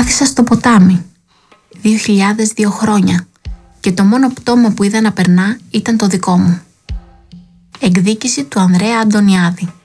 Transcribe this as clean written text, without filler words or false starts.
Κάθισα στο ποτάμι. 2002 χρόνια. Και το μόνο πτώμα που είδα να περνά ήταν το δικό μου. Εκδίκηση του Ανδρέα Αντωνιάδη.